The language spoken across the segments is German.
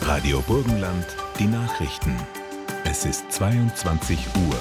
Radio Burgenland, die Nachrichten. Es ist 22 Uhr.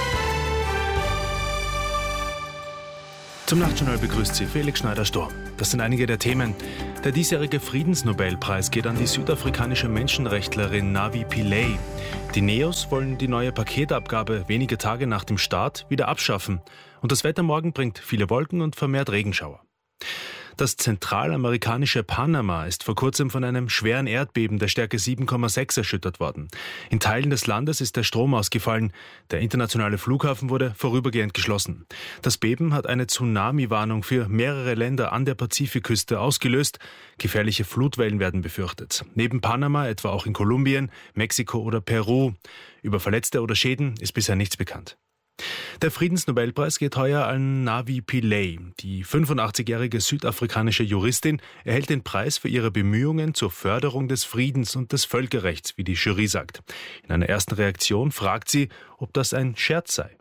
Zum Nachtjournal begrüßt Sie Felix Schneider-Sturm. Das sind einige der Themen. Der diesjährige Friedensnobelpreis geht an die südafrikanische Menschenrechtlerin Navi Pillay. Die Neos wollen die neue Paketabgabe wenige Tage nach dem Start wieder abschaffen. Und das Wetter morgen bringt viele Wolken und vermehrt Regenschauer. Das zentralamerikanische Panama ist vor kurzem von einem schweren Erdbeben der Stärke 7,6 erschüttert worden. In Teilen des Landes ist der Strom ausgefallen. Der internationale Flughafen wurde vorübergehend geschlossen. Das Beben hat eine Tsunami-Warnung für mehrere Länder an der Pazifikküste ausgelöst. Gefährliche Flutwellen werden befürchtet. Neben Panama etwa auch in Kolumbien, Mexiko oder Peru. Über Verletzte oder Schäden ist bisher nichts bekannt. Der Friedensnobelpreis geht heuer an Navi Pillay. Die 85-jährige südafrikanische Juristin erhält den Preis für ihre Bemühungen zur Förderung des Friedens und des Völkerrechts, wie die Jury sagt. In einer ersten Reaktion fragt sie, ob das ein Scherz sei.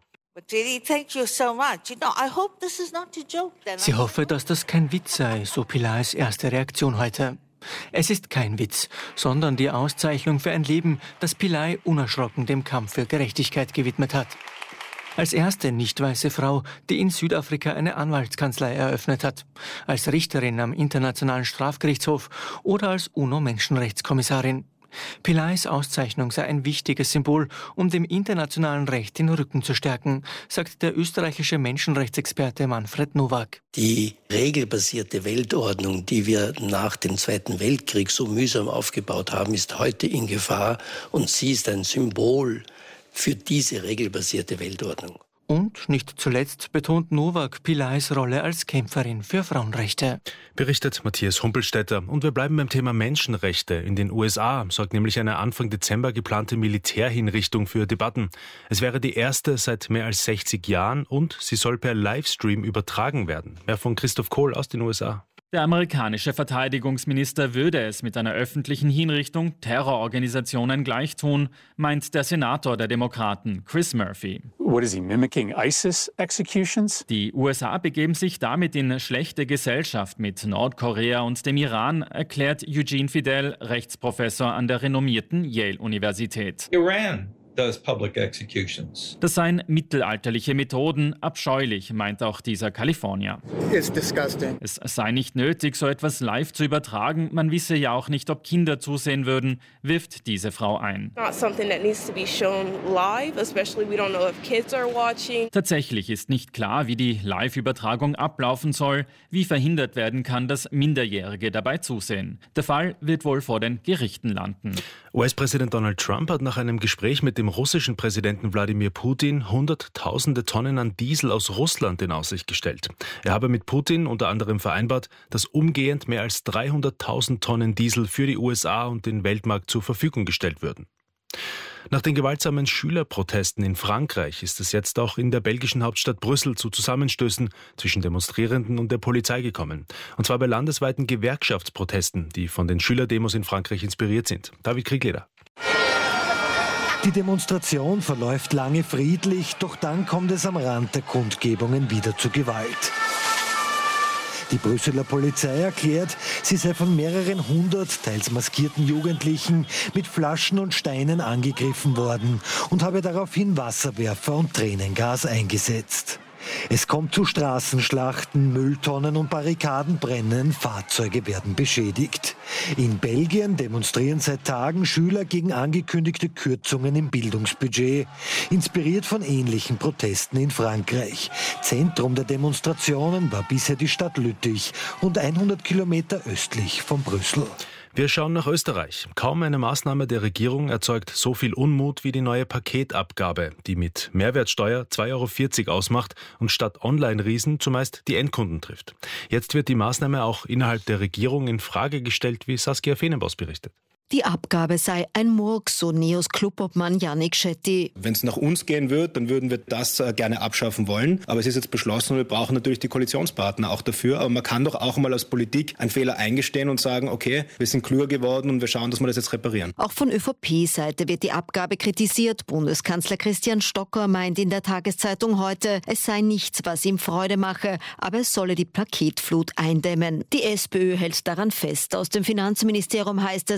Sie hoffe, dass das kein Witz sei, so Pillays erste Reaktion heute. Es ist kein Witz, sondern die Auszeichnung für ein Leben, das Pillay unerschrocken dem Kampf für Gerechtigkeit gewidmet hat. Als erste nicht-weiße Frau, die in Südafrika eine Anwaltskanzlei eröffnet hat, als Richterin am Internationalen Strafgerichtshof oder als UNO-Menschenrechtskommissarin. Pillays Auszeichnung sei ein wichtiges Symbol, um dem internationalen Recht den Rücken zu stärken, sagt der österreichische Menschenrechtsexperte Manfred Nowak. Die regelbasierte Weltordnung, die wir nach dem Zweiten Weltkrieg so mühsam aufgebaut haben, ist heute in Gefahr und sie ist ein Symbol für diese regelbasierte Weltordnung. Und nicht zuletzt betont Nowak Pillays Rolle als Kämpferin für Frauenrechte. Berichtet Matthias Humpelstädter. Und wir bleiben beim Thema Menschenrechte. In den USA sorgt nämlich eine Anfang Dezember geplante Militärhinrichtung für Debatten. Es wäre die erste seit mehr als 60 Jahren und sie soll per Livestream übertragen werden. Mehr von Christoph Kohl aus den USA. Der amerikanische Verteidigungsminister würde es mit einer öffentlichen Hinrichtung Terrororganisationen gleichtun, meint der Senator der Demokraten, Chris Murphy. What is he mimicking? ISIS executions? Die USA begeben sich damit in schlechte Gesellschaft mit Nordkorea und dem Iran, erklärt Eugene Fidel, Rechtsprofessor an der renommierten Yale-Universität. Iran does public executions. Das seien mittelalterliche Methoden, abscheulich, meint auch dieser Kalifornier. It's disgusting. Es sei nicht nötig, so etwas live zu übertragen. Man wisse ja auch nicht, ob Kinder zusehen würden, wirft diese Frau ein. Tatsächlich ist nicht klar, wie die Live-Übertragung ablaufen soll, wie verhindert werden kann, dass Minderjährige dabei zusehen. Der Fall wird wohl vor den Gerichten landen. US-Präsident Donald Trump hat nach einem Gespräch mit dem russischen Präsidenten Wladimir Putin Hunderttausende Tonnen an Diesel aus Russland in Aussicht gestellt. Er habe mit Putin unter anderem vereinbart, dass umgehend mehr als 300.000 Tonnen Diesel für die USA und den Weltmarkt zur Verfügung gestellt würden. Nach den gewaltsamen Schülerprotesten in Frankreich ist es jetzt auch in der belgischen Hauptstadt Brüssel zu Zusammenstößen zwischen Demonstrierenden und der Polizei gekommen. Und zwar bei landesweiten Gewerkschaftsprotesten, die von den Schülerdemos in Frankreich inspiriert sind. David Kriegleder. Die Demonstration verläuft lange friedlich, doch dann kommt es am Rand der Kundgebungen wieder zu Gewalt. Die Brüsseler Polizei erklärt, sie sei von mehreren hundert, teils maskierten Jugendlichen mit Flaschen und Steinen angegriffen worden und habe daraufhin Wasserwerfer und Tränengas eingesetzt. Es kommt zu Straßenschlachten, Mülltonnen und Barrikadenbrennen, Fahrzeuge werden beschädigt. In Belgien demonstrieren seit Tagen Schüler gegen angekündigte Kürzungen im Bildungsbudget, inspiriert von ähnlichen Protesten in Frankreich. Zentrum der Demonstrationen war bisher die Stadt Lüttich, rund 100 Kilometer östlich von Brüssel. Wir schauen nach Österreich. Kaum eine Maßnahme der Regierung erzeugt so viel Unmut wie die neue Paketabgabe, die mit Mehrwertsteuer 2,40 € ausmacht und statt Online-Riesen zumeist die Endkunden trifft. Jetzt wird die Maßnahme auch innerhalb der Regierung in Frage gestellt, wie Saskia Fenenbos berichtet. Die Abgabe sei ein Murks, so Neos Clubobmann Yannick Shetty. Wenn es nach uns gehen würde, dann würden wir das gerne abschaffen wollen. Aber es ist jetzt beschlossen und wir brauchen natürlich die Koalitionspartner auch dafür. Aber man kann doch auch mal als Politik einen Fehler eingestehen und sagen, okay, wir sind klüger geworden und wir schauen, dass wir das jetzt reparieren. Auch von ÖVP-Seite wird die Abgabe kritisiert. Bundeskanzler Christian Stocker meint in der Tageszeitung heute, es sei nichts, was ihm Freude mache, aber es solle die Paketflut eindämmen. Die SPÖ hält daran fest. Aus dem Finanzministerium heißt es, ein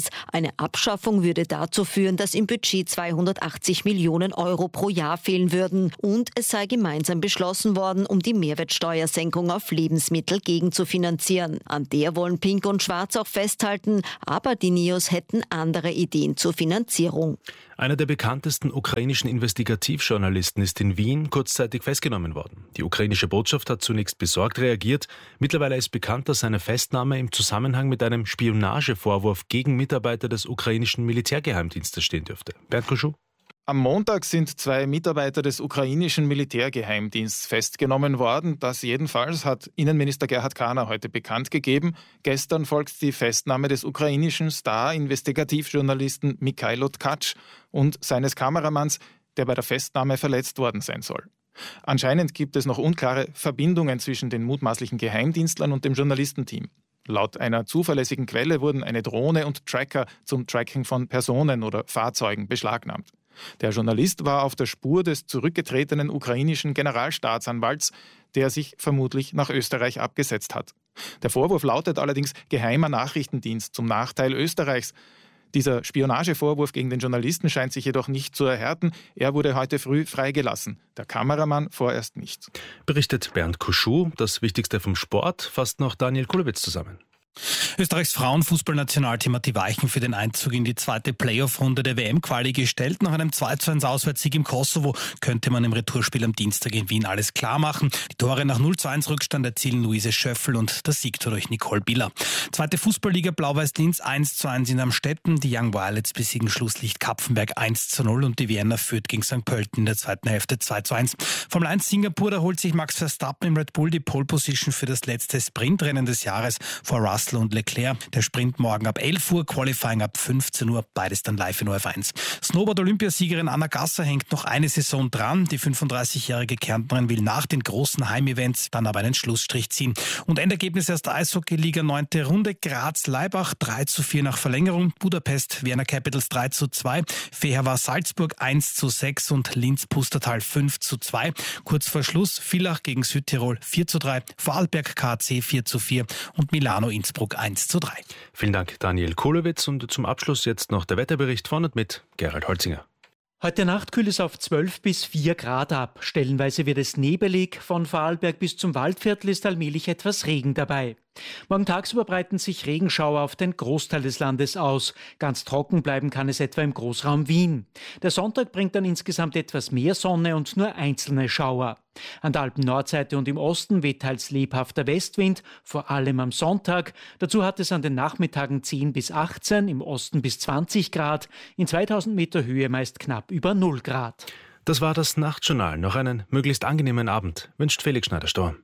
Eine Abschaffung würde dazu führen, dass im Budget 280 Millionen Euro pro Jahr fehlen würden. Und es sei gemeinsam beschlossen worden, um die Mehrwertsteuersenkung auf Lebensmittel gegenzufinanzieren. An der wollen Pink und Schwarz auch festhalten, aber die NIOS hätten andere Ideen zur Finanzierung. Einer der bekanntesten ukrainischen Investigativjournalisten ist in Wien kurzzeitig festgenommen worden. Die ukrainische Botschaft hat zunächst besorgt reagiert. Mittlerweile ist bekannt, dass seine Festnahme im Zusammenhang mit einem Spionagevorwurf gegen Mitarbeiter des ukrainischen Militärgeheimdienstes stehen dürfte. Bernd Kuschuh? Am Montag sind 2 Mitarbeiter des ukrainischen Militärgeheimdienstes festgenommen worden. Das jedenfalls hat Innenminister Gerhard Kahner heute bekannt gegeben. Gestern folgt die Festnahme des ukrainischen Star-Investigativjournalisten Mikhailo Tkach und seines Kameramanns, der bei der Festnahme verletzt worden sein soll. Anscheinend gibt es noch unklare Verbindungen zwischen den mutmaßlichen Geheimdienstlern und dem Journalistenteam. Laut einer zuverlässigen Quelle wurden eine Drohne und Tracker zum Tracking von Personen oder Fahrzeugen beschlagnahmt. Der Journalist war auf der Spur des zurückgetretenen ukrainischen Generalstaatsanwalts, der sich vermutlich nach Österreich abgesetzt hat. Der Vorwurf lautet allerdings geheimer Nachrichtendienst zum Nachteil Österreichs. Dieser Spionagevorwurf gegen den Journalisten scheint sich jedoch nicht zu erhärten. Er wurde heute früh freigelassen. Der Kameramann vorerst nicht. Berichtet Bernd Kuschuh. Das Wichtigste vom Sport fasst noch Daniel Kulowitz zusammen. Österreichs Frauenfußballnationalteam hat die Weichen für den Einzug in die zweite Playoff-Runde der WM-Quali gestellt. Nach einem 2:1 Auswärtssieg im Kosovo könnte man im Retourspiel am Dienstag in Wien alles klar machen. Die Tore nach 0:1 Rückstand erzielen Luise Schöffel und das Siegtor durch Nicole Biller. Zweite Fußballliga Blau-Weiß-Linz 1:1 in Amstetten. Die Young Violets besiegen Schlusslicht Kapfenberg 1:0 und die Wiener Fürth gegen St. Pölten in der zweiten Hälfte 2:1. Formel 1 Singapur, da holt sich Max Verstappen im Red Bull die Pole Position für das letzte Sprintrennen des Jahres vor Russell und Leclerc. Der Sprint morgen ab 11 Uhr, Qualifying ab 15 Uhr, beides dann live in ORF1. Snowboard-Olympiasiegerin Anna Gasser hängt noch eine Saison dran. Die 35-jährige Kärntnerin will nach den großen Heimevents dann aber einen Schlussstrich ziehen. Und Endergebnis aus der Eishockey-Liga 9. Runde. Graz-Leibach 3:4 nach Verlängerung. Budapest Vienna Capitals 3:2. Feher Salzburg 1:6 und Linz-Pustertal 5:2. Kurz vor Schluss Villach gegen Südtirol 4:3. Vorarlberg KC 4:4 und Milano-Innsbruck 1:3. Vielen Dank, Daniel Kulowitz. Und zum Abschluss jetzt noch der Wetterbericht von und mit Gerald Holzinger. Heute Nacht kühlt es auf 12 bis 4 Grad ab. Stellenweise wird es nebelig. Von Vorarlberg bis zum Waldviertel ist allmählich etwas Regen dabei. Morgen tagsüber breiten sich Regenschauer auf den Großteil des Landes aus. Ganz trocken bleiben kann es etwa im Großraum Wien. Der Sonntag bringt dann insgesamt etwas mehr Sonne und nur einzelne Schauer. An der Alpen-Nordseite und im Osten weht teils lebhafter Westwind, vor allem am Sonntag. Dazu hat es an den Nachmittagen 10 bis 18, im Osten bis 20 Grad, in 2000 Meter Höhe meist knapp über 0 Grad. Das war das Nachtjournal. Noch einen möglichst angenehmen Abend, wünscht Felix Schneider-Storm.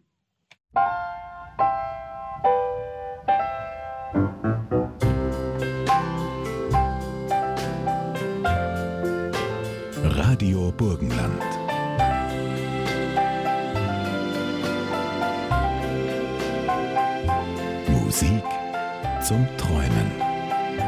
Radio Burgenland. Musik zum Träumen.